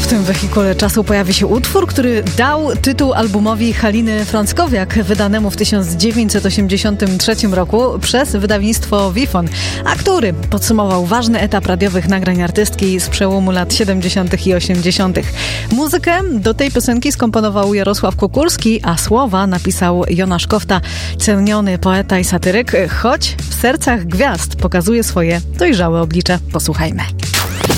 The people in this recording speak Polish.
tym wehikule czasu pojawi się utwór, który dał tytuł albumowi Haliny Frąckowiak, wydanemu w 1983 roku przez wydawnictwo Wifon, a który podsumował ważny etap radiowych nagrań artystki z przełomu lat 70. i 80. Muzykę do tej piosenki skomponował Jarosław Kukulski, a słowa napisał Jonasz Kofta, ceniony poeta i satyryk, choć w sercach gwiazd pokazuje swoje dojrzałe oblicze. Posłuchajmy.